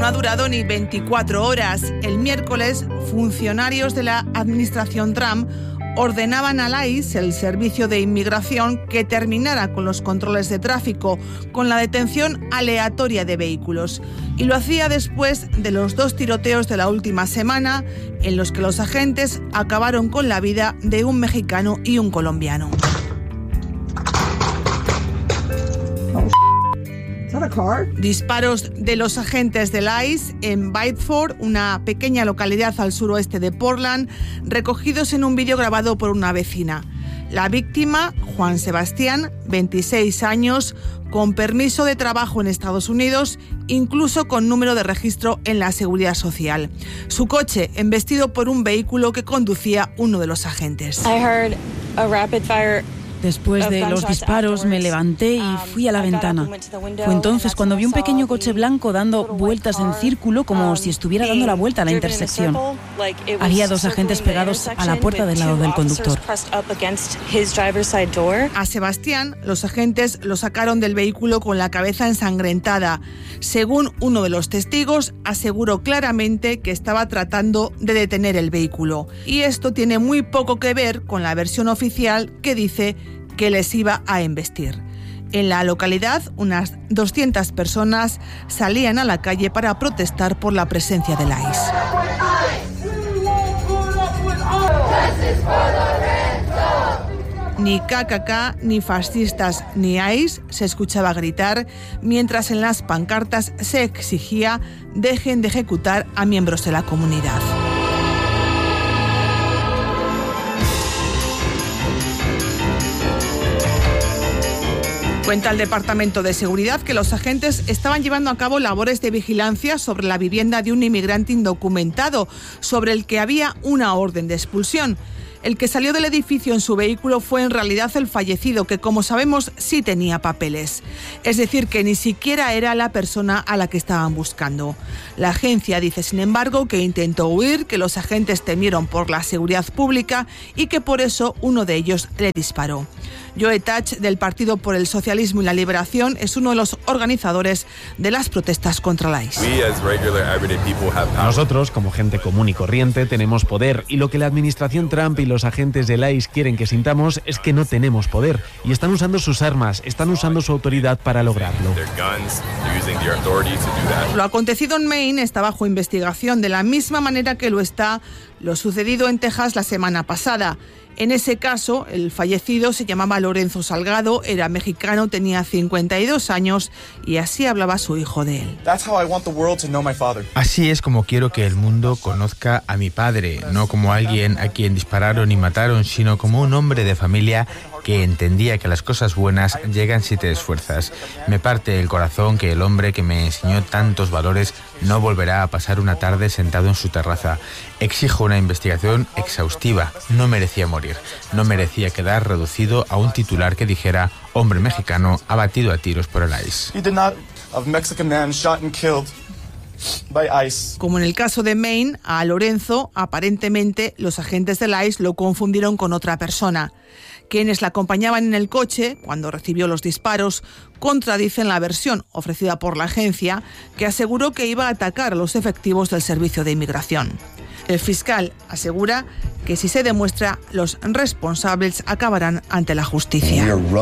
ha durado ni 24 horas. El miércoles, funcionarios de la administración Trump ordenaban al ICE, el servicio de inmigración, que terminara con los controles de tráfico, con la detención aleatoria de vehículos. Y lo hacía después de los 2 tiroteos de la última semana, en los que los agentes acabaron con la vida de un mexicano y un colombiano. Disparos de los agentes del ICE en Biddeford, una pequeña localidad al suroeste de Portland, recogidos en un vídeo grabado por una vecina. La víctima, Juan Sebastián, 26 años, con permiso de trabajo en Estados Unidos, incluso con número de registro en la Seguridad Social. Su coche embestido por un vehículo que conducía uno de los agentes. Después de los disparos me levanté y fui a la ventana. Fue entonces cuando vi un pequeño coche blanco dando vueltas en círculo como si estuviera dando la vuelta a la intersección. Había 2 agentes pegados a la puerta del lado del conductor. A Sebastián, los agentes lo sacaron del vehículo con la cabeza ensangrentada. Según uno de los testigos, aseguró claramente que estaba tratando de detener el vehículo. Y esto tiene muy poco que ver con la versión oficial que dice que les iba a embestir. En la localidad, unas 200 personas salían a la calle para protestar por la presencia del ICE. Ni KKK, ni fascistas, ni ICE se escuchaba gritar, mientras en las pancartas se exigía dejen de ejecutar a miembros de la comunidad. Cuenta el Departamento de Seguridad que los agentes estaban llevando a cabo labores de vigilancia sobre la vivienda de un inmigrante indocumentado, sobre el que había una orden de expulsión. El que salió del edificio en su vehículo fue en realidad el fallecido, que como sabemos sí tenía papeles. Es decir, que ni siquiera era la persona a la que estaban buscando. La agencia dice, sin embargo, que intentó huir, que los agentes temieron por la seguridad pública y que por eso uno de ellos le disparó. Joe Thatch, del Partido por el Socialismo y la Liberación, es uno de los organizadores de las protestas contra la ICE. Nosotros, como gente común y corriente, tenemos poder, y lo que la administración Trump y los agentes del ICE quieren que sintamos es que no tenemos poder, y están usando sus armas, están usando su autoridad para lograrlo. Lo acontecido en Maine está bajo investigación, de la misma manera que lo está lo sucedido en Texas la semana pasada. En ese caso, el fallecido se llamaba Lorenzo Salgado, era mexicano, tenía 52 años y así hablaba su hijo de él. Así es como quiero que el mundo conozca a mi padre, no como alguien a quien dispararon y mataron, sino como un hombre de familia que entendía que las cosas buenas llegan si te esfuerzas. Me parte el corazón que el hombre que me enseñó tantos valores no volverá a pasar una tarde sentado en su terraza. Exijo una investigación exhaustiva. No merecía morir. No merecía quedar reducido a un titular que dijera hombre mexicano abatido a tiros por el ICE. Como en el caso de Maine, a Lorenzo, aparentemente los agentes del ICE lo confundieron con otra persona. Quienes la acompañaban en el coche, cuando recibió los disparos, contradicen la versión ofrecida por la agencia, que aseguró que iba a atacar a los efectivos del Servicio de Inmigración. El fiscal asegura que si se demuestra, los responsables acabarán ante la justicia.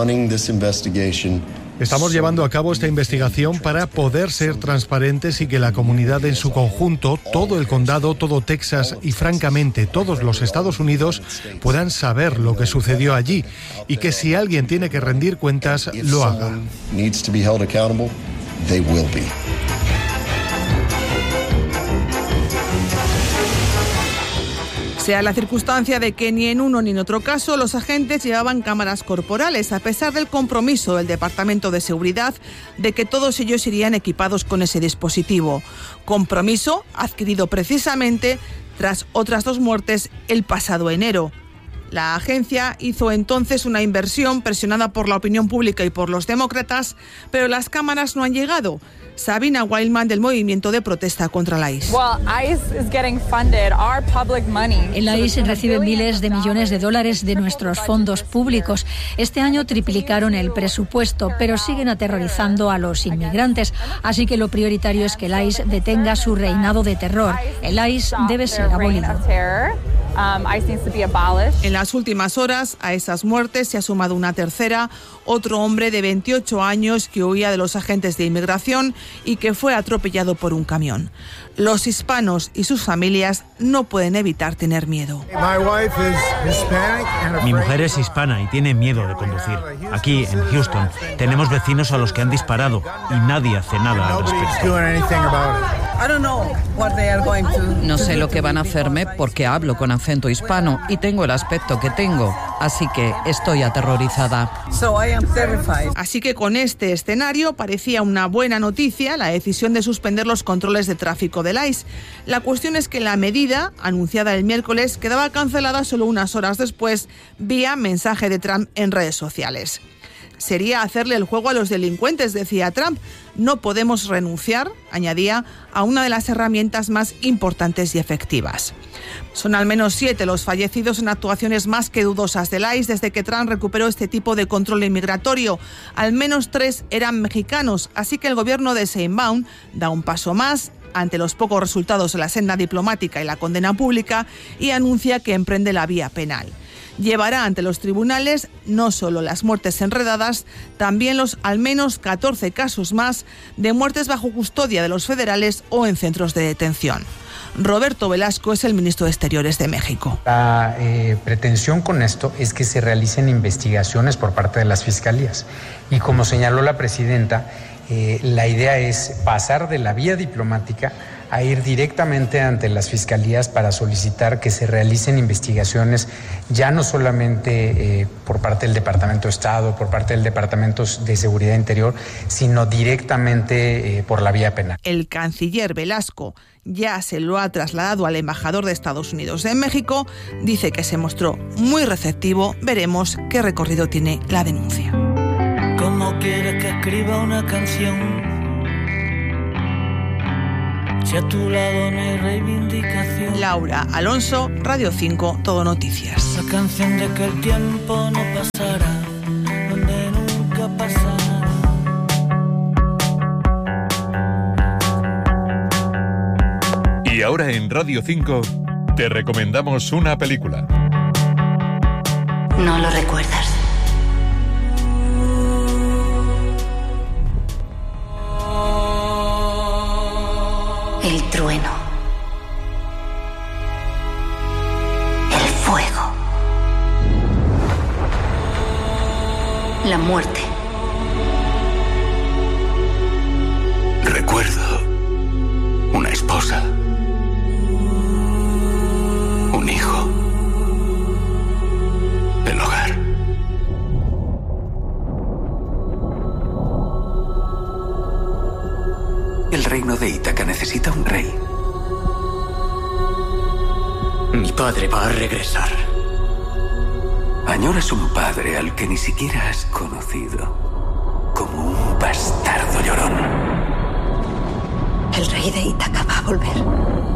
Estamos llevando a cabo esta investigación para poder ser transparentes y que la comunidad en su conjunto, todo el condado, todo Texas y francamente todos los Estados Unidos puedan saber lo que sucedió allí y que si alguien tiene que rendir cuentas, lo haga. Sea la circunstancia de que ni en uno ni en otro caso los agentes llevaban cámaras corporales, a pesar del compromiso del Departamento de Seguridad de que todos ellos irían equipados con ese dispositivo. Compromiso adquirido precisamente tras otras 2 muertes el pasado enero. La agencia hizo entonces una inversión presionada por la opinión pública y por los demócratas, pero las cámaras no han llegado. Sabina Wildman, del movimiento de protesta contra la ICE. El ICE recibe miles de millones de dólares de nuestros fondos públicos. Este año triplicaron el presupuesto, pero siguen aterrorizando a los inmigrantes. Así que lo prioritario es que el ICE detenga su reinado de terror. El ICE debe ser abolido. En las últimas horas, a esas muertes se ha sumado una tercera, otro hombre de 28 años que huía de los agentes de inmigración y que fue atropellado por un camión. Los hispanos y sus familias no pueden evitar tener miedo. Mi mujer es hispana y tiene miedo de conducir. Aquí, en Houston, tenemos vecinos a los que han disparado y nadie hace nada al respecto. No sé lo que van a hacerme porque hablo con acento hispano y tengo el aspecto que tengo, así que estoy aterrorizada. Así que con este escenario parecía una buena noticia la decisión de suspender los controles de tráfico del ICE. La cuestión es que la medida, anunciada el miércoles, quedaba cancelada solo unas horas después vía mensaje de Trump en redes sociales. Sería hacerle el juego a los delincuentes, decía Trump. No podemos renunciar, añadía, a una de las herramientas más importantes y efectivas. Son al menos 7 los fallecidos en actuaciones más que dudosas del ICE desde que Trump recuperó este tipo de control inmigratorio. Al menos 3 eran mexicanos, así que el gobierno de Sheinbaum da un paso más ante los pocos resultados de la senda diplomática y la condena pública y anuncia que emprende la vía penal. Llevará ante los tribunales no solo las muertes enredadas, también los al menos 14 casos más de muertes bajo custodia de los federales o en centros de detención. Roberto Velasco es el ministro de Exteriores de México. La pretensión con esto es que se realicen investigaciones por parte de las fiscalías. Y como señaló la presidenta, la idea es pasar de la vía diplomática a ir directamente ante las fiscalías para solicitar que se realicen investigaciones ya no solamente por parte del Departamento de Estado, por parte del Departamento de Seguridad Interior, sino directamente por la vía penal. El canciller Velasco ya se lo ha trasladado al embajador de Estados Unidos en México, dice que se mostró muy receptivo. Veremos qué recorrido tiene la denuncia. ¿Cómo quieres que escriba una canción? Si a tu lado no hay reivindicación. Laura Alonso, Radio 5, Todo Noticias. La canción de que el tiempo no pasará, donde nunca pasará. Y ahora en Radio 5 te recomendamos una película. No lo recuerdas. El trueno. El fuego. La muerte. Recuerdo una esposa. Un hijo. El hogar. El reino de Ítaca necesita un rey. Mi padre va a regresar. Añoras un padre al que ni siquiera has conocido, como un bastardo llorón. El rey de Ítaca va a volver.